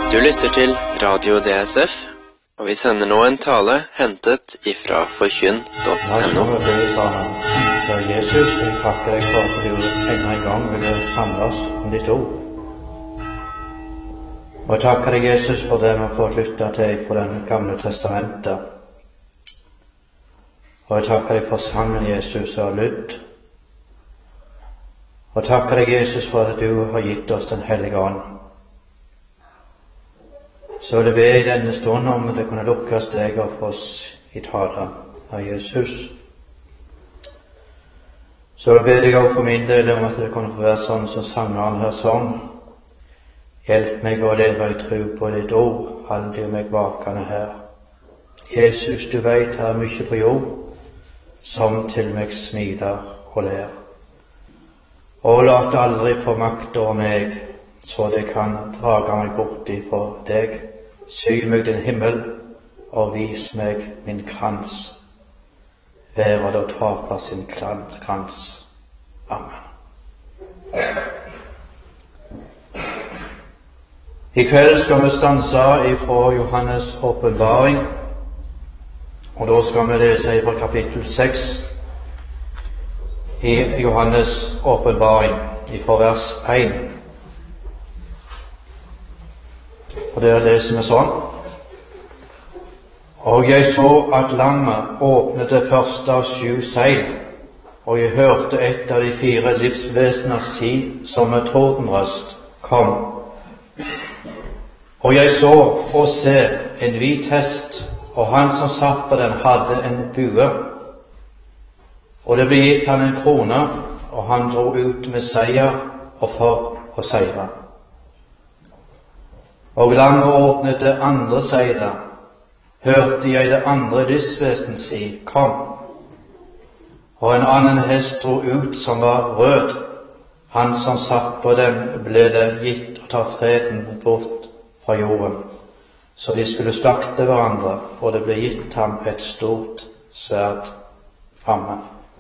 Du lytter til Radio DSF, og vi sender nå en tale hentet ifra forkynn.no. La oss komme og be sammen. Kjære Jesus, jeg takker deg for at du enda en gang vil samle oss om ditt ord. Og jeg takker deg, Jesus, for det vi har fått lytte til fra det gamle testamentet. Og jeg takker deg for sangen, Jesus, og lytt. Og takker deg, Jesus, for at du har gitt oss den hellige ånd. Så vil jeg be i denne stund om det kunne lukkes deg og for oss i tale av Jesus. Så vil jeg be deg også for min del om at det kunne få være sånn som sangeren her sånn. Hjelp meg å leve i tro på ditt ord, hold meg vakende her. Jesus, du vet her mye på jord, som til meg smiler og ler. Og la det aldri få makt over meg, så det kan drage meg bort ifra deg. Sy meg din himmel, og vis meg min krans. Være da taper sin krans. Amen. I kveld skal vi stanse ifra Johannes åpenbaring, og da skal vi lese ifra kapittel 6 i Johannes åpenbaring, ifra vers 1. Og der leser vi sånn: Og jeg så at lammet åpnet det første av 7 seil, og jeg hørte et av de 4 livsvesener si som med tordenrøst: Kom. Og jeg så og se en hvit hest, og han som satt på den hadde en bue. Og det ble gitt han en krone, og han dro ut med seier og for å seire. Og lammet åpnet det andre seilet, hørte jeg det andre livsvesen si: Kom. Og en annen hest dro ut som var rød. Han som satt på den ble det gitt å ta freden bort fra jorden, så de skulle slakte hverandre, og det ble gitt ham et stort sverd. Amen.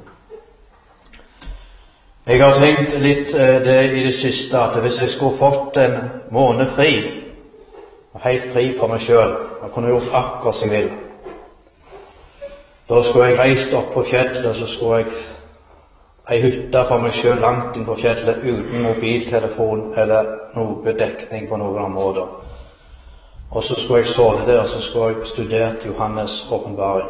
Jeg har tenkt litt det i det siste, at hvis jeg skulle fått en måned fri, helt fri for meg selv, jeg kunne gjort akkurat som jeg vil, da skulle jeg reist opp på fjellet, så skulle jeg ei hytte for meg selv langt inn på fjellet, uten mobiltelefon eller noe dekning på noen områder. Og så skulle jeg sove der, og så skulle jeg studert Johannes åpenbaring.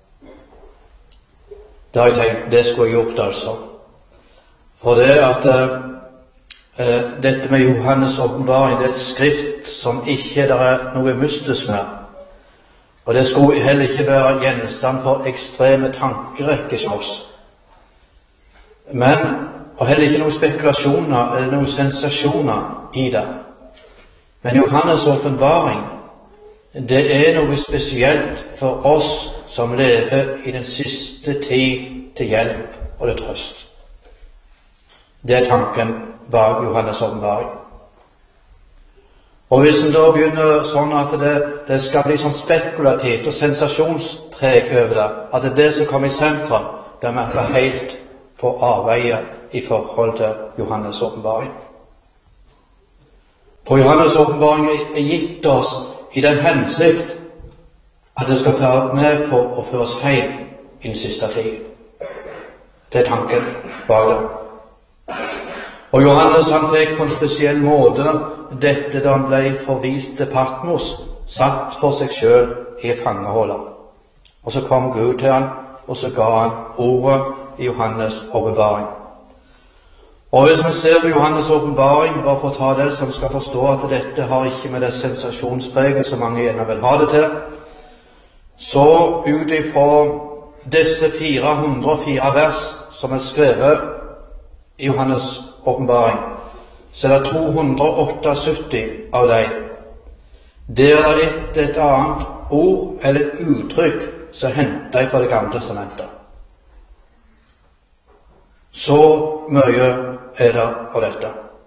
Det har jeg tenkt, det skulle jeg gjort altså. For det at dette med Johannes åpenbaring, det er et skrift som ikke det er noe mystisk med. Og det skulle heller ikke være gjenstand for ekstreme tankerekker hos oss. Men, og heller ikke noen spekulasjoner eller noen sensasjoner i det. Men Johannes åpenbaring, det er noe spesielt for oss som lever i den siste tid til hjelp og til trøst. Det er tanken bak Johannes åpenbaring. Og hvis en da begynner sånn at det skal bli sånn spekulativt og sensasjonspreg over det, at det er det som kommer i sentrum, det er vi helt på avveie i forhold til Johannes åpenbaring. For Johannes åpenbaring er gitt oss i den hensikt at det skal være med på å føre oss hjem i den siste tid. Det er tanken bak det. Og Johannes han fikk på en spesiell måte dette da han ble forvist til Patmos, satt for seg selv i fangeholdet. Og så kom Gud til han, og så ga han ordet i Johannes åpenbaring. Og hvis vi ser på Johannes åpenbaring, bare for å ta det som skal forstå at dette har ikke med det sensasjonspreget som mange gjerne vil ha det til, så ut ifra disse 404 vers som er skrevet i Johannes åpenbaring, så er det 278 av dem. Der er et annet ord eller et uttrykk som er hentet fra Det gamle testamentet. Så mye er det av dette.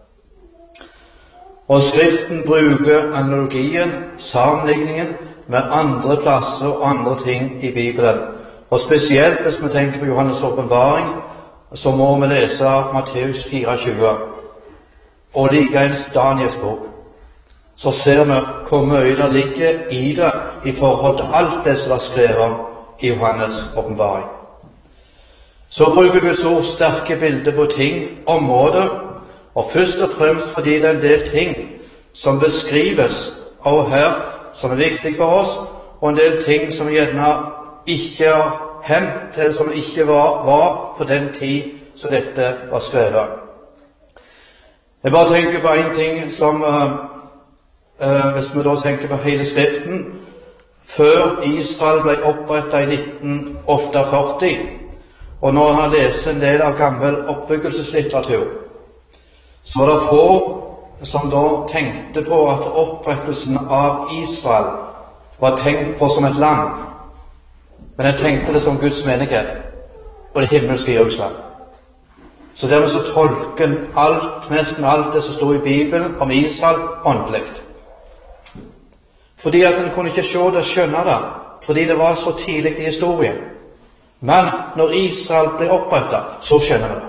Og Skriften bruker analogien, sammenligningen med andre plasser og andre ting i Bibelen. Og spesielt hvis vi tenker på Johannes åpenbaring, så må vi lese Matteus 24, og likeens Daniels bok. så ser vi hvor mye det ligger i det i forhold til alt det som er skrevet om i Johannes' åpenbaring. Så bruker Guds ord sterke bilder på ting, områder, og først og fremst fordi det er en del ting som beskrives og her, som er viktig for oss, og en del ting som gjerne ikke har hendt, eller som ikke var på den tid som dette var skrevet. Jeg bare tenker på en ting som, hvis vi da tenker på hele Skriften, før Israel ble opprettet i 1948, og når han leser en del av gammel oppbyggelseslitteratur, så var det få som da tenkte på at opprettelsen av Israel var tenkt på som et land, men jeg tenkte det som Guds menighet og det himmelske Jerusalem. Så dermed så tolker alt, nesten alt det som stod i Bibelen om Israel, åndelig. Fordi at en kunne ikke se det og skjønne det, fordi det var så tidlig i historien. Men når Israel ble opprettet, så skjønner vi det.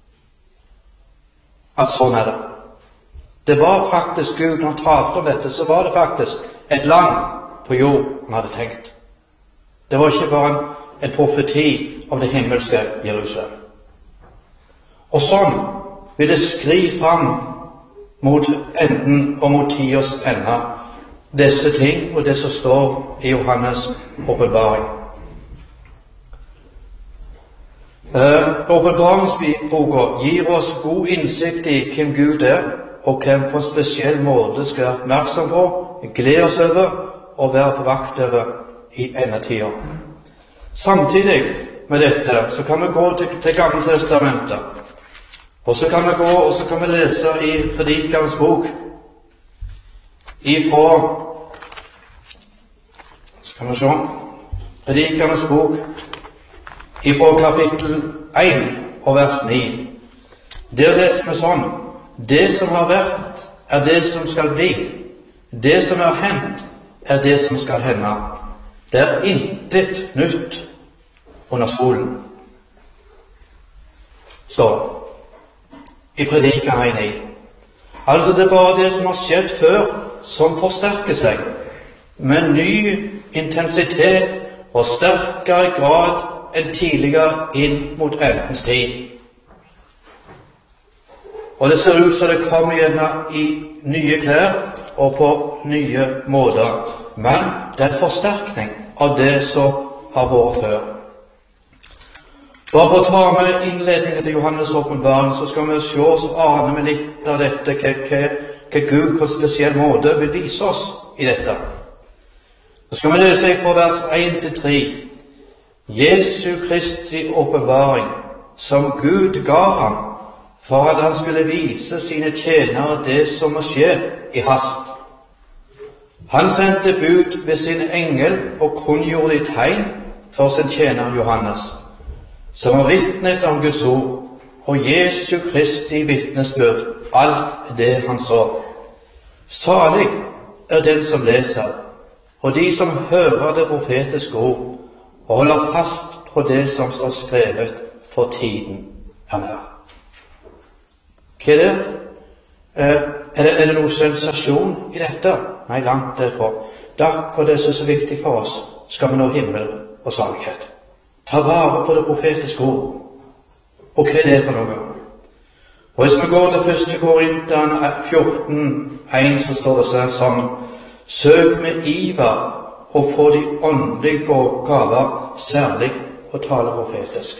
At sånn er det. Det var faktisk Gud, når han talte om dette, så var det faktisk et land på jord han hadde tenkt. Det var ikke bare en profeti om det himmelske Jerusalem. Og sånn vil det skri fram mot enden og mot tiders ende, disse ting og det som står i Johannes' åpenbaring. Åpenbaringsboka gir oss god innsikt i hvem Gud er, og hvem på en spesiell måte skal være oppmerksom på, glede oss over og være på vakt over i endetida. Samtidig med dette så kan vi gå til Gamle Testamentet, og så kan vi gå og så kan vi lese i Predikernes bok ifra, skal vi se, Predikernes bok ifra kapittel 1 og vers 9. Der leser vi sånn: det som har vært, er det som skal bli. Det som er hendt, er det som skal hende. Det er intet nytt under solen. Står i Predikernes 1:9. Altså det er bare det som har skjedd før, som forsterker seg med ny intensitet og sterkere grad enn tidligere inn mot endens tid. Og det ser ut som det kommer gjerne i nye klær og på nye måter. Men det er en forsterkning av det som har vært før. Bare for å ta med innledningen til Johannes' åpenbaring, så skal vi se oss ane med litt av dette, hva Gud på en spesiell måte vil vise oss i dette. Så skal vi lese fra vers 1-3. Jesu Kristi åpenbaring, som Gud ga ham, for at han skulle vise sine tjenere det som må skje i hast. Han sendte bud ved sin engel og kunngjorde de tegn for sin tjener Johannes, som har vitnet om Guds ord og Jesu Kristi vitnesbyrd, alt det han så. Salig er den som leser, og de som hører det profetiske ord, og holder fast på det som står skrevet, for tiden er nær. Hva er det? Er det noe sensasjon i dette? Nei, langt derfra. Derfor det som er så viktig for oss, skal vi nå himmel og salighet. Ta vare på det profetiske ord. Og hva er det for noe? Og hvis vi går til 1. Korinterne 14:1, så står det sånn: søk med iver og få de åndelige gaver, særlig å tale profetisk.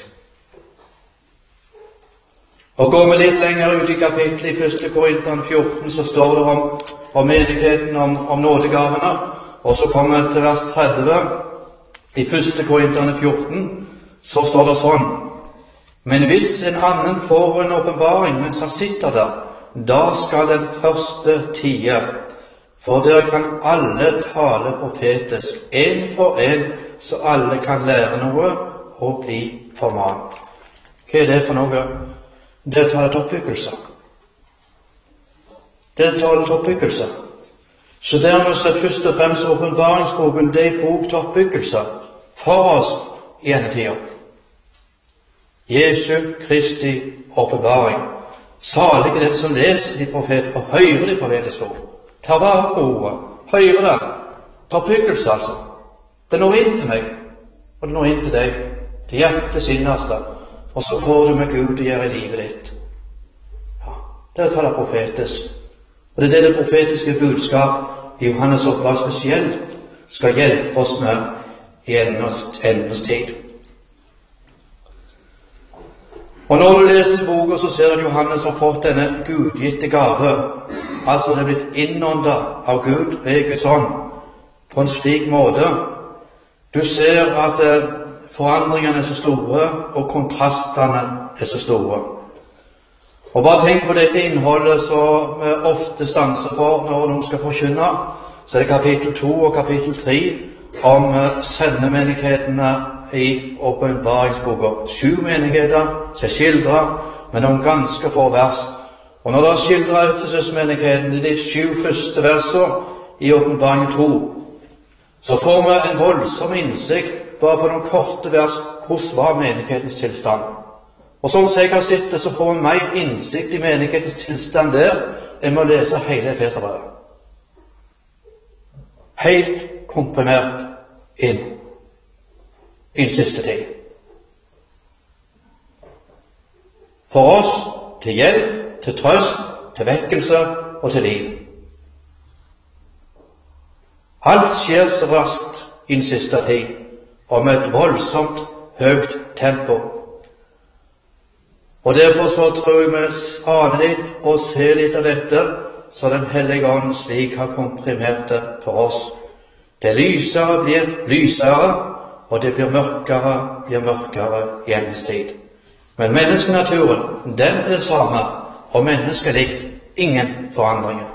Og går vi litt lenger ut i kapittelet i 1. Korinterne 14, så står det om menigheten, om nådegavene, og så kommer vi til vers 30 i 1. Korinterne 14, så står det sånn: men hvis en annen får en åpenbaring mens han sitter der, da skal den første tie, for dere kan alle tale profetisk, en for en, så alle kan lære noe og bli formant. Hva er det for noe? Det er tale til oppbyggelse. Det er tale til oppbyggelse. Så dermed så først og fremst åpenbaringsboken, det er bok til oppbyggelse for oss i endetida. Jesu Kristi åpenbaring. Salig er den som leser de profetiske og hører de profetiske ord. tar vare på ordet, hører det, tar oppbyggelse altså. Det når inn til meg, og det når inn til deg, til hjertets innerste, og så får du med Gud å gjøre i livet ditt. Ja, det er å tale profetisk. Og det er det profetiske budskap i Johannes oppdrag spesielt skal hjelpe oss med i endens tid. Og når du leser boka, så ser du at Johannes har fått denne gudgitte gave. Altså det er blitt innåndet av Gud ved Guds ånd på en slik måte. Du ser at forandringene er så store, og kontrastene er så store. Og bare tenk på dette innholdet som vi ofte stanser for når noen skal forkynne. Så er det kapittel 2 og kapittel 3 om sendemenighetene i åpenbaringsboka. 7 menigheter som er skildret med noen ganske få vers. Og når det er skildret Efesus-menigheten i de 7 første versene i åpenbaring 2, så får vi en voldsom innsikt bare på noen korte vers hvordan var menighetens tilstand. Og sånn som jeg har sett det, så får vi mer innsikt i menighetens tilstand der enn med å lese hele Efeserbrevet. Helt komprimert inn i den siste tid. For oss til hjelp, til trøst, til vekkelse og til liv. Alt skjer så raskt i den siste tid, og med et voldsomt høyt tempo. Og derfor så tror jeg vi aner litt og ser litt av dette, så Den hellige ånd slik har komprimert det for oss. Det lysere blir lysere, og det blir mørkere i endens tid. Men menneskenaturen, den er det samme, og menneskelikt ingen forandringer.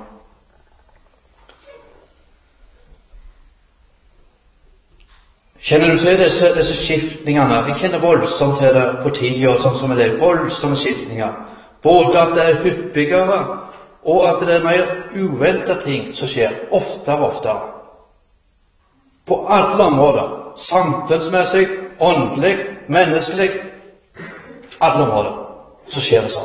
Kjenner du til disse skiftningene? Jeg kjenner voldsomt til det på tida, sånn som det er voldsomme skiftninger. Både at det er hyppigere, og at det er mer uventet ting som skjer oftere og oftere. På alle områder. Samfunnsmessig, åndelig, menneskelig. Alle områder. Så skjer det sånn.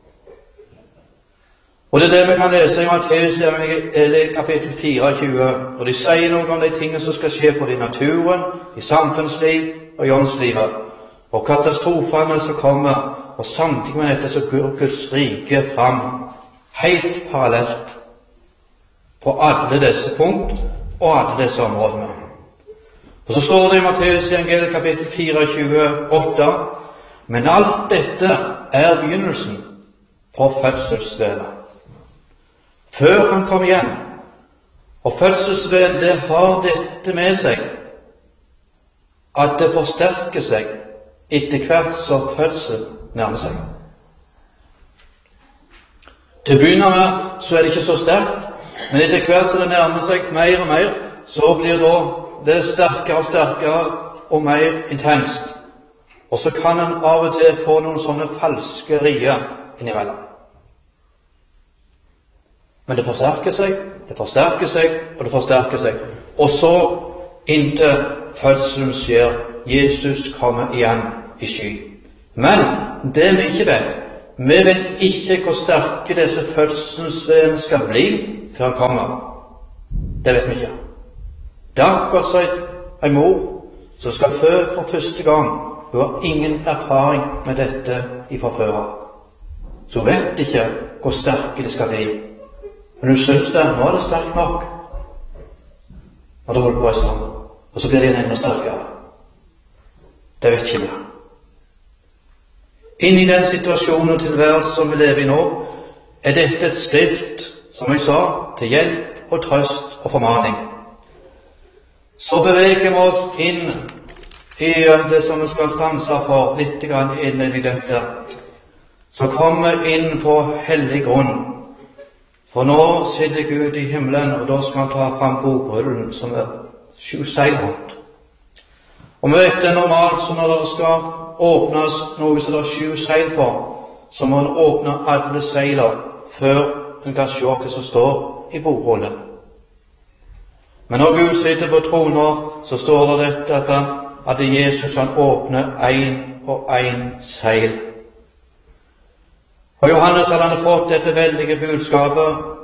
Og det er det vi kan lese i Matteus kapittel 24, og de sier noe om de tingene som skal skje både i naturen, i samfunnsliv og i åndslivet, og katastrofene som kommer, og samtidig med dette så går Guds rike fram, helt parallelt, på alle disse punkt og alle disse områdene. Og så står det i Matteus evangeliet kapittel 24:8, men alt dette er begynnelsen på fødselsvedet. Før han kom igjen, og fødselsveden det har dette med seg, at det forsterker seg etter hvert som fødsel nærmer seg. Til å begynne med så er det ikke så sterkt, men etter hvert som det nærmer seg mer og mer, så blir det sterkere og sterkere og mer intenst. Og så kan en av og til få noen sånne falske rier innimellom. Men det forsterker seg, det forsterker seg, og det forsterker seg. Og så, inntil fødselen skjer, Jesus kommer igjen i sky. Men det vi ikke vet ikke hvor sterke disse fødselsvedene skal bli før han kommer. Det vet vi ikke. Det er akkurat som en mor som skal fø for første gang. Hun har ingen erfaring med dette ifra før. Så hun vet ikke hvor sterke det skal bli. Men hun synes det, nå er det sterkt nok. Når det holder på en stund. Og så blir det enda sterkere. Det vet ikke vi. Inn i den situasjonen og tilværelsen som vi lever i nå, er dette et skrift, som jeg sa, til hjelp og trøst og formaning. Så beveger vi oss inn i det som vi skal stanse for litt grann inn i dette. Så kommer vi inn på hellig grunn. For nå sitter Gud i himmelen, og da skal han ta fram bokbrullen som er 7 seil rundt. Og vi vet det normalt, så når det skal åpnes noe som det er 7 seil på, så må han åpne alle seiler før en kan se hva som står i bokbrullen. Men når Gud sitter på tronen, så står det dette at Jesus han åpner en og en seil. Og Johannes hadde fått dette veldige budskapet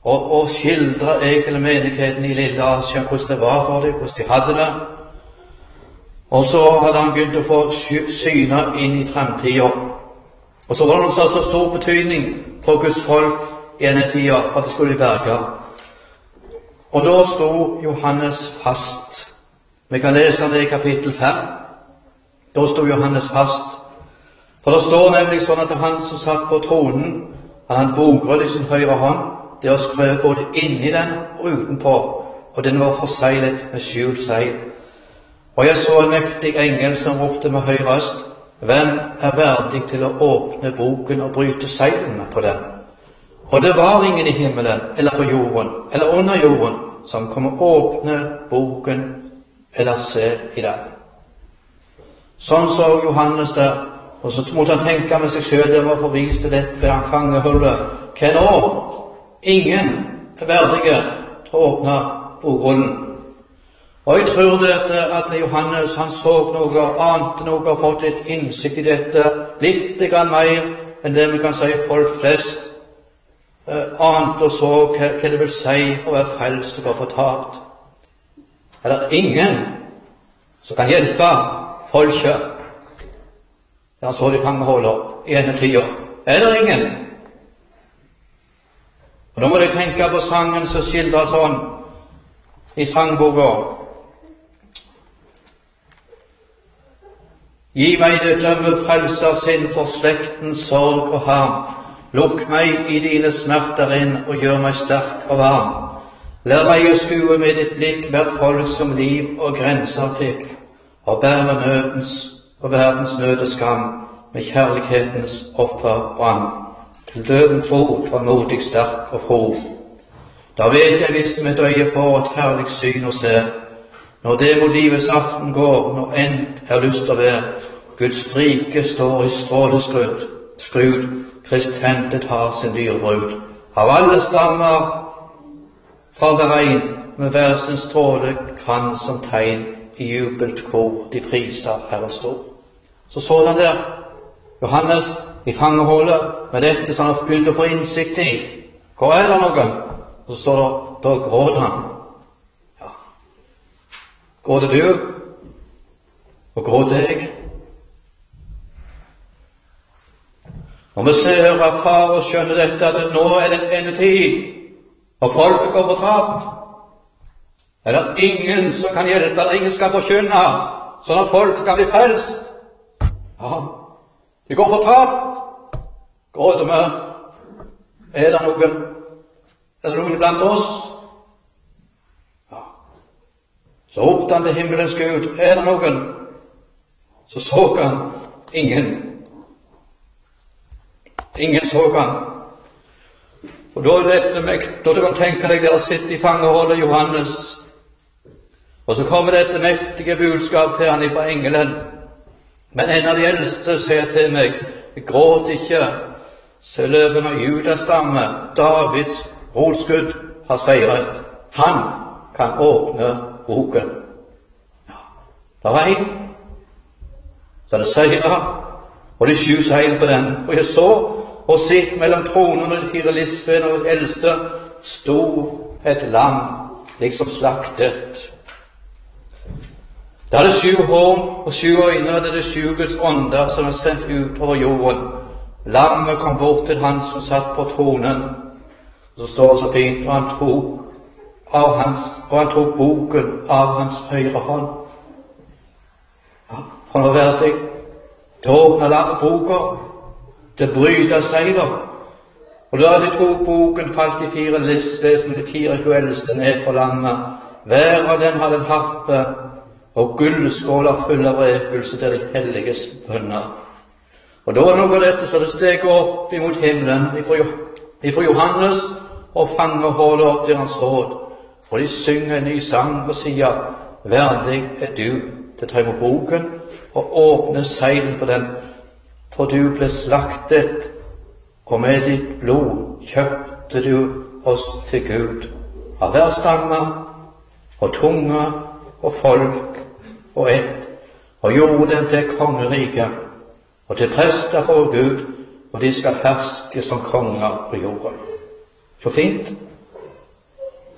og skildre egentlig menigheten i Lille Asia, hvordan det var for dem, hvordan de hadde det. Og så hadde han begynt å få syne inn i fremtiden. Og så var det noe så stor betydning for Guds folk i denne tida, for at det skulle bli berget. Og da sto Johannes fast. Vi kan lese det i kapittel 5. Da sto Johannes fast. For det står nemlig sånn at han som satt på tronen, hadde han bokrull i sin høyre hånd. Det var skrevet både inni den og utenpå, og den var forseglet med 7 seil. Og jeg så en mektig engel som ropte med høy røst: Hvem er verdig til å åpne boken og bryte seilene på den? Og det var ingen i himmelen, eller på jorden, eller under jorden, som kunne åpne boken eller se i den. Sånn så Johannes der, og så måtte han tenke med seg selv, det var forvist til dette ved han fangehullet. Hva nå? Ingen er verdige til å åpne bokrullen. Og jeg tror det at Johannes, han så noe, ante noe, og fått litt innsikt i dette, litt grann mer enn det vi kan si folk flest, ante og så hva det vil si å være frelst og være fortapt. Er det ingen som kan hjelpe folket? Der han så de fangeholder i denne tida. Er det ingen? Og da må jeg tenke på sangen som skildrer sånn i sangboka. Gi meg det dømme frelsersinn for slektens sorg og harm. Lukk meg i dine smerter inn og gjør meg sterk og varm. Lær meg å skue med ditt blikk hvert folk som liv og grenser fikk, og bære nødens og verdens nød og skam med kjærlighetens offerbrann. Til døden tro, tålmodig, sterk og fro. Da vet jeg visst mitt øye får et herlig syn å se, når det mot livets aften går, når endt er lyst å være. Guds rike står i stråleskrud, Krist hentet har sin dyrebrud. Av alle stammer fra hver ein, med hver sin stråle krans som tegn, i jubelt kor de priser Herren stor. Så sådan der Johannes i fangehullet med dette som han begynte å få innsikt i. Hvor er det noen? Så står det, da gråd han. Ja. Gråd du? Og gråd jeg? Når vi ser og erfarer og skjønner dette, at nå er det en endetid, og folket går fortapt, er det ingen som kan hjelpe, eller ingen skal forkynne, sånn at folket kan bli frelst. Ja, de går fortapt. Gråter vi? Er det noen? Er det noen blant oss? Ja. Så ropte han til himmelens Gud, er det noen? Så han ingen. Ingen så han. Og da er dette mektig, da du kan tenke deg der å sitte i fangeholdet Johannes, og så kommer dette mektige budskap til han ifra engelen. Men en av de eldste sier til meg, gråt ikke, se løven av Judas stamme, Davids rotskudd har seiret. Han kan åpne boken. Ja, det var en. Så det seiret, og de 7 seil på den. Og jeg så, og sitt mellom tronen og de 4 lisvene og eldste, sto et lam, liksom slaktet. Det hadde 7 hår og 7 øyne, det er det 7 Guds ånder som er sendt ut over jorden. Lammet kom bort til han som satt på tronen. Og så står det så fint, og han tok boken av hans høyre hånd. Ja, for han var verdig. Det åpnet boka, det brytet seiler. Og da de tok boken, falt de 4 livsvesen, de 24 eldste ned fra lammet. Hver av dem hadde en harpe, og gullskåler fulle av røkelse til de helliges bønner. Og da var noe av dette, så det steg opp imot himmelen, ifra Johannes, og fangehullet der han såd. Og de synger en ny sang og sier, verdig er du til å ta imot boken, og åpne seilen på den, for du ble slaktet, og med ditt blod kjøpte du oss til Gud, av hver stamme, og tunge, og folk, og ett, og gjorde den til kongeriket, og til prester for Gud, og de skal herske som konger på jorden. Så fint.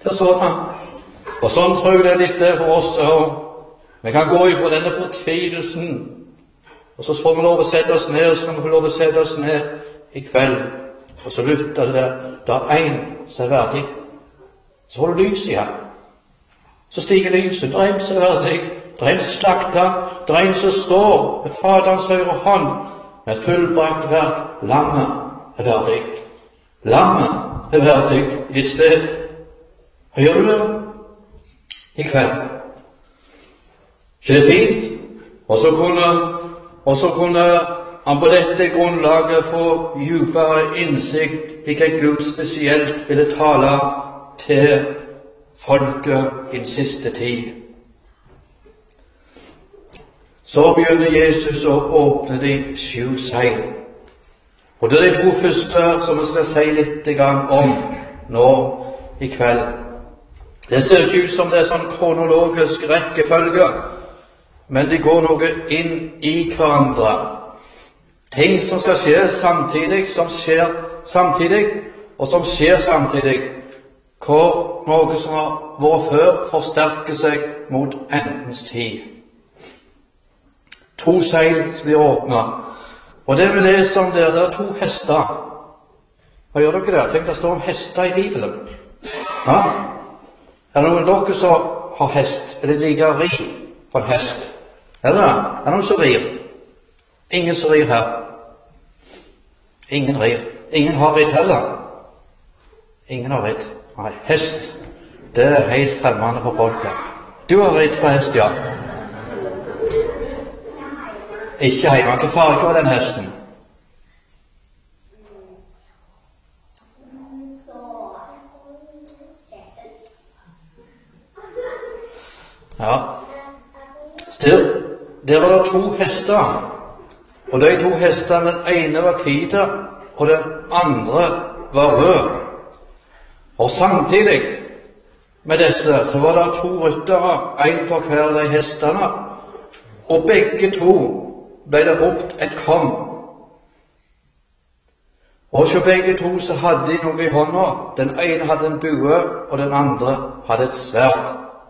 Det er sånn. Og sånn tror jeg det er litt for oss. Vi kan gå ifra denne fortvilelsen, og så får vi lov å sette oss ned, og så kan vi få lov å sette oss ned i kveld. Og så lytter det der en som er verdig. Så får du lys i ham. Så stiger lyset. Det er en som er verdig. Det er en som slakter. Det er en som står ved Faderens høyre hånd med et fullbrakt verk. Lammet er verdig. Lammet er verdig i ditt sted. Hører du det? I kveld. Ikke det fint? Og så kunne han på dette grunnlaget få djupere innsikt i hva Gud spesielt ville tale til folket i den siste tid. Så begynner Jesus å åpne de 7 seil. Og det er de 2 første som vi skal si litt om nå i kveld. Det ser ikke ut som det er sånn kronologisk rekkefølge, men de går noe inn i hverandre. Ting som skal skje samtidig, som skjer samtidig, og som skjer samtidig, hvor noe som har vært før, forsterker seg mot endens tid. 2 seil som blir åpnet. Og det vi leser om det er 2 hester. Hva gjør dere der? Tenk, det står om hester i Bibelen. Ja? Er det noen av dere som har hest? Er det like ri på en hest? Er det? Er det noen som rir? Ingen som rir her. Ingen rir. Ingen har ritt heller. Ingen har ritt. Nei, hest, det er helt fremmende for folket. Du har ritt på hest, ja. Ikke hjemme. Hva farge var den hesten? Ja. Der var det 2 hester. Og de 2 hestene, den ene var hvite, og den andre var rød. Og samtidig med disse så var det 2 ryttere, en på hver av de hestene, og begge 2 ble det ropt et kom. Og så begge 2 så hadde de noe i hånda. Den ene hadde en bue, og den andre hadde et sverd.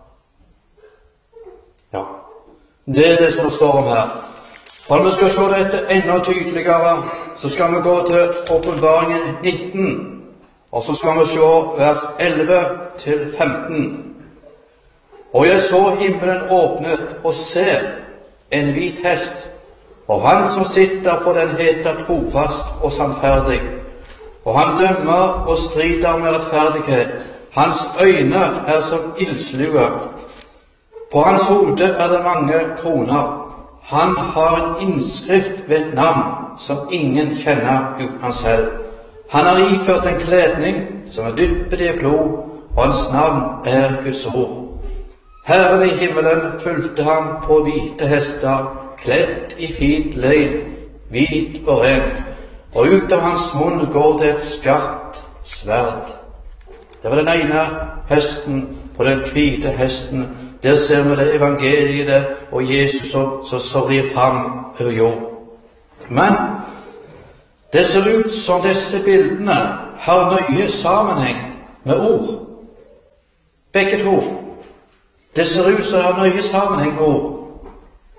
Ja, det er det som står om her. Og når vi skal se dette enda tydeligere, så skal vi gå til Åpenbaringen 19, og så skal vi se vers 11 til 15. Og jeg så himmelen åpnet, og se en hvit hest, og han som sitter på den heter trofast og sannferdig, og han dømmer og strider med rettferdighet. Hans øyne er som ildslue. På hans hode er det mange kroner. Han har en innskrift ved et navn som ingen kjenner uten han selv. Han har iført en kledning som er dyppet i blod, og hans navn er Guds ord. Herren i himmelen fulgte ham på hvite hester, kledd i fint lein, hvit og ren, og ut av hans munn går det et skarpt sverd. Det var den ene hesten. På den hvite hesten, der ser vi det evangeliet og Jesus som rir fram over jord. Men det ser ut som disse bildene har nøye sammenheng med ord. Begge 2. Det ser ut som har nøye sammenheng med ord.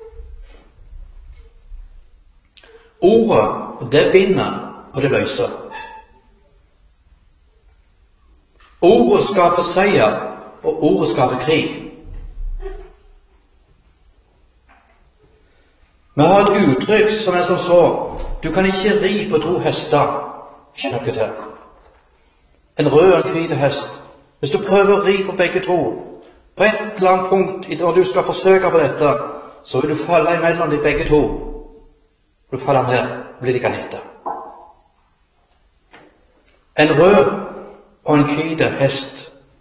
Ordet, det binder, og det løser. Ordet skaper seier, og ordet skaper krig. Vi har et uttrykk som er som så: du kan ikke ri på 2 hester. Kjenner dere til? En rød og en hvit hest. Hvis du prøver å ri på begge 2, på et eller annet punkt når du skal forsøke på dette, så vil du falle imellom de begge 2. Du faller ned og blir like nyttet. En rød og en hvit hest.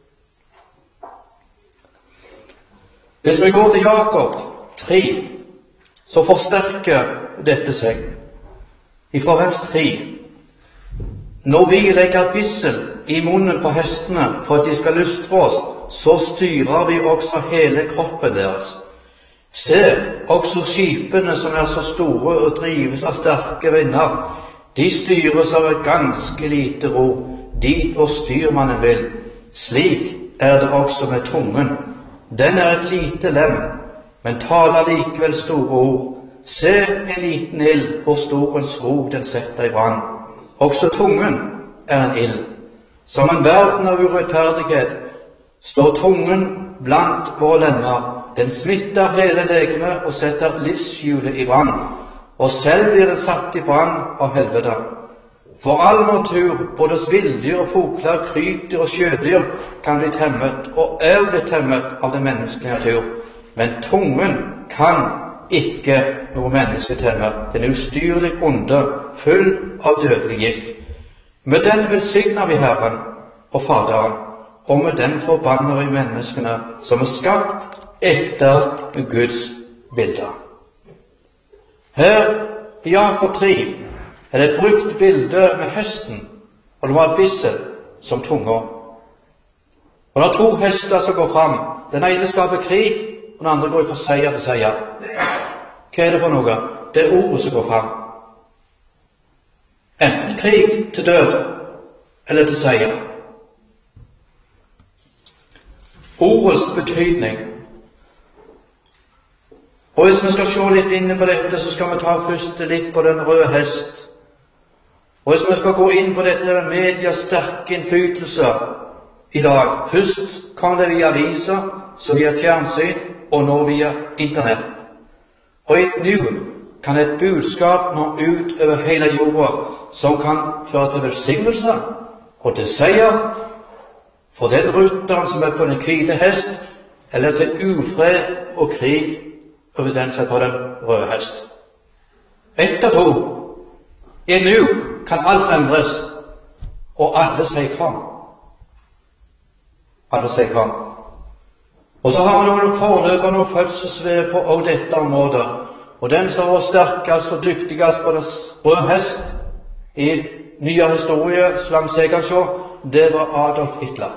Hvis vi går til Jakob 3, så forsterker dette seg. Ifra vers 3. Når vi legger bissel i munnen på hestene for at de skal lystre oss, så styrer vi også hele kroppen deres. Se, også skipene som er så store og drives av sterke vinder, de styres av et ganske lite ro, dit hvor styrmannen vil. Slik er det også med tungen. Den er et lite lem, men taler likevel store ord. Se en liten ild, hvor stor en skog den setter i brann. Også tungen er en ild. Som en verden av urettferdighet står tungen blant våre lemmer. Den smitter hele legemet og setter livshjulet i brann, og selv blir den satt i brann av helvete. For all natur, både villdyr og fugler, krypdyr og sjødyr, kan bli temmet, og er blitt temmet av den menneskelige natur. Men tungen kan ikke noe menneske temme. Den er ustyrlig onde, full av dødelig gift. Med den velsigner vi Herren og Faderen, og med den forbanner vi menneskene som er skapt etter Guds bilder. Her i Jakob 3 er det et brukt bilde med hesten, og det var bisset som tunger. Og det er to hester som går fram. Den ene skaper krig, og den andre går fra seier til seier. Hva er det for noe? Det er ordet som går fram. Enten krig til død, eller til seier. Ordets betydning. Og hvis vi skal se litt inne på dette, så skal vi ta først litt på den røde hest. Og hvis vi skal gå inn på dette med medias sterke innflytelse i dag, først kom det via aviser, så via fjernsyn, og nå via internett. Og i nu kan et budskap nå ut over hele jorda, som kan føre til velsignelse og til seier for den rytteren som er på den hvite hest, eller til ufred og krig over den som er på den røde hest. Ett av to. I nu kan alt endres, og alle sier kom. Alle sier kom. Og så har vi noen forløp og noen fødselsved på også dette området. Og den som var sterkest og dyktigst på den røde hest i nye historie, slangt seg kan se, det var Adolf Hitler.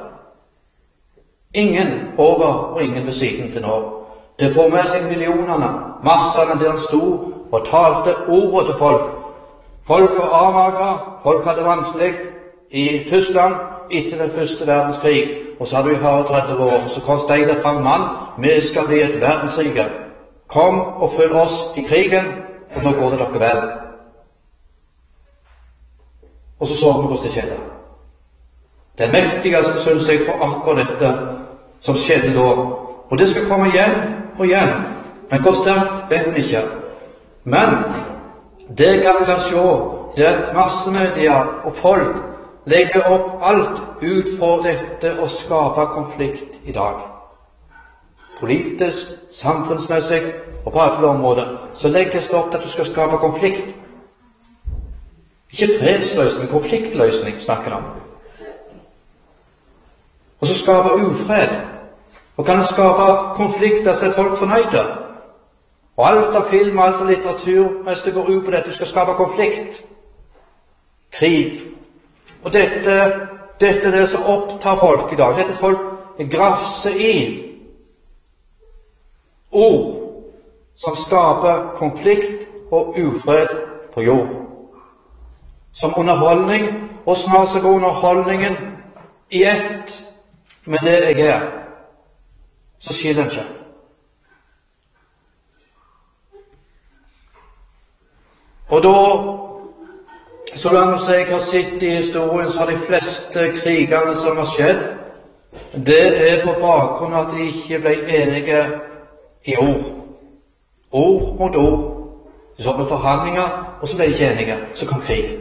Ingen over og ingen ved siden til nå. Det får med seg millionene, massene der han stod og talte ordet til folk. Folk var avmagret, folk hadde vanskelig i Tyskland etter den første verdenskrig. Og så hadde vi her 30 år, så kom steget fram mann, vi skal bli et verdensrike. Kom og følg oss i krigen, og nå går det dere vel. Og så vi hvordan det skjedde. Den mektigste synes jeg på akkurat dette som skjedde da. Og det skal komme igjen og igjen, men hvor sterkt vet vi ikke. Men det kan vi kan se, det er at massemedia og folk legger opp alt ut for dette å skape konflikt i dag. Politisk, samfunnsmessig og på alle områder, så legges det opp til at du skal skape konflikt. Ikke fredsløsning, konfliktløsning snakker han om. Og så skaper ufred, og kan skape konflikter så er folk fornøyde. Og alt av film, alt av litteratur, mens det går ut på det, du skal skape konflikt, krig. Og dette er det som opptar folk i dag. Dette folk grafser i ord som skaper konflikt og ufred på jord. Som underholdning, og snart så går underholdningen i ett med det jeg er. Så skiller den ikke. Og da, så langt jeg har sett i historien, så har de fleste krigene som har skjedd, det er på bakgrunn av at de ikke ble enige i ord. Ord mot ord. Så med forhandlinger, og så ble de ikke enige. Så kom krig.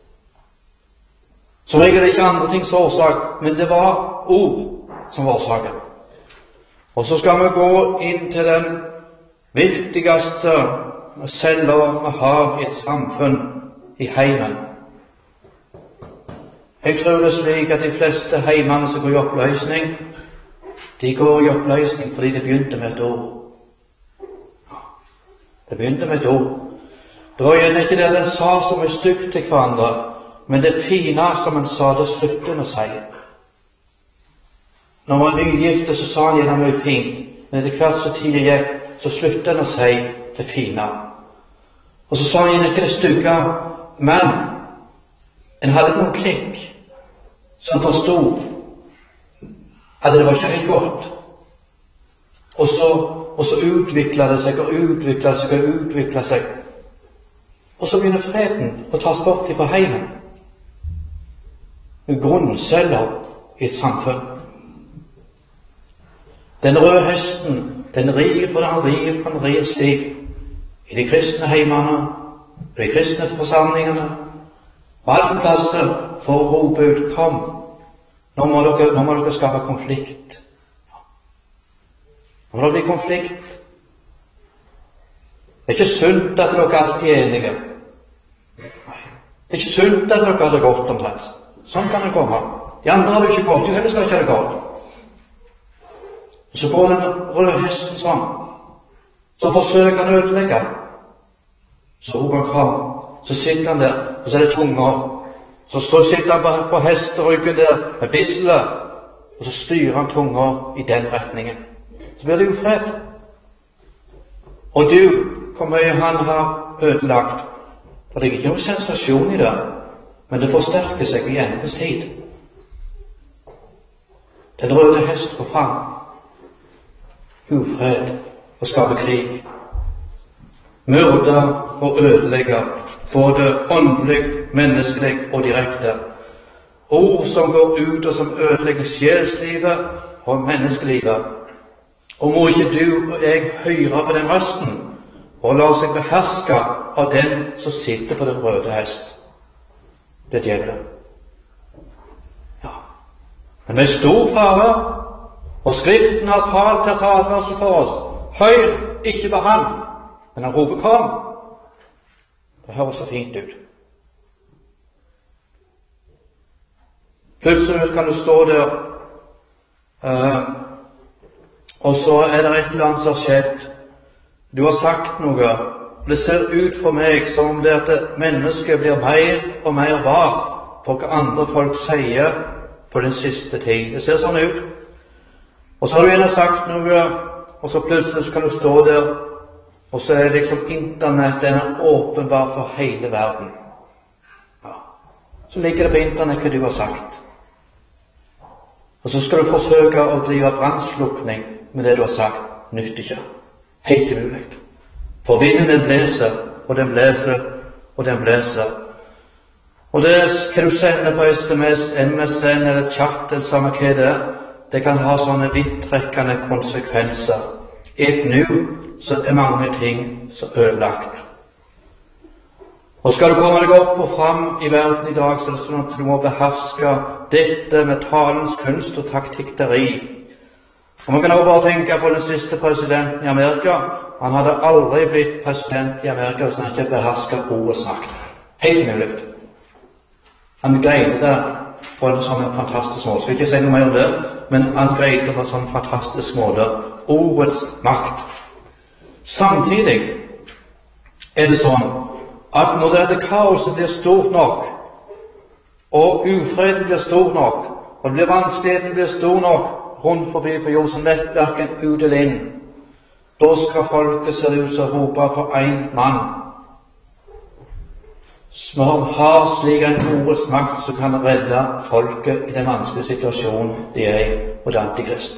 Som regel er det ikke andre ting som årsak, men det var ord som var årsaken. Og så skal vi gå inn til den viktigste celler vi har i et samfunn, i heimen. Jeg tror det er slik at de fleste heimene som går i oppløsning, de går i oppløsning fordi det begynte med et ord. Det begynte med et ord. Det var gjerne ikke det den sa som er stygt til hverandre, men det fine som han sa, det slutter med seg. Når man var nygifte, så sa han gjerne mye fint, men etter hvert så tiden gikk, så sluttet han å si det fine. Og så sa han gjerne ikke det stygge, men en hadde noen klikk som forstod at det var ikke helt godt. Og så utviklet det seg og utviklet seg og utviklet seg. Og så begynner freden å tas bort fra heimen. Grunnceller i et samfunn. Den røde hesten, den rir slik i de kristne heimene, i de kristne forsamlingene, og alle plasser for å rope ut, kom, nå må dere skape konflikt. Nå må det bli konflikt. Det er ikke sunt at dere alltid er enige. Nei. Det er ikke sunt at dere har det godt omtrent. Sånn kan det komme. De andre har det ikke godt, du heller skal ikke ha det godt. Og så går den røde hesten sånn. Så forsøker han å ødelegge. Så roper han kram. Så sitter han der, og så er det tunger. Så sitter han på hesteryggen der med bisselet, og så styrer han tunger i den retningen. Så blir det ufred. Og du, hvor mye han har ødelagt. Det er ikke noen sensasjon i det, men det forsterker seg i endens tid. Den røde hest går fram. Ufred og skaper krig. Myrde og ødelegge, både åndelig, menneskelig og direkte. Ord som går ut og som ødelegger sjelslivet og menneskelivet. Og må ikke du og jeg høre på den røsten og la seg beherske av den som sitter på den røde hest. Det er djevelen. Ja. Men med stor fare, og Skriften har talt til advarsel for oss. Hør ikke på han, men han roper kom. Det høres så fint ut. Plutselig kan du stå der, og så er det et eller annet som har skjedd. Du har sagt noe, og det ser ut for meg som om det at mennesket blir mer og mer var for hva andre folk sier på den siste tid. Det ser sånn ut. Og så har du gjerne sagt noe, og så plutselig skal du stå der, og så er liksom internett, den er åpenbar for hele verden. Ja. Så ligger det på internett hva du har sagt. Og så skal du forsøke å drive brannslukning med det du har sagt. Nytt ikke. Helt umulig. For vinden den blæser, og den blæser, og den blæser. Og det hva du sender på SMS, MSN eller chat eller samme hva det er, det kan ha sånne vidtrekkende konsekvenser. I et nu så er mange ting så ødelagt. Og skal du komme deg opp og fram i verden i dag, så er det sånn at du må beherske dette med talens kunst og taktikkeri. Og man kan også bare tenke på den siste presidenten i Amerika. Han hadde aldri blitt president i Amerika hvis han ikke behersket ordets makt. Helt mulig. Han greide det på en sånn fantastisk måte. Skal ikke si noe mer om det, men han greide det på en sånn fantastisk måte. Ordets makt. Samtidig er det sånn at når dette kaoset blir stort nok, og ufreden blir stor nok, og det blir vanskeligheten blir stor nok rundt forbi på jord som nettverken ut eller inn, da skal folket se ut som rope på en mann. Som har slik en ordets makt som kan redde folket i den vanskelige situasjonen de er i, og det er Antikrist.